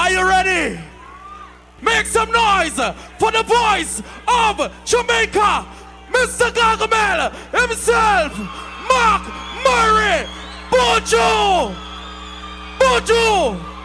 Are you ready? Make some noise for the voice of Jamaica, Mr. Gargamel himself, Mark Murray, Buju! Buju!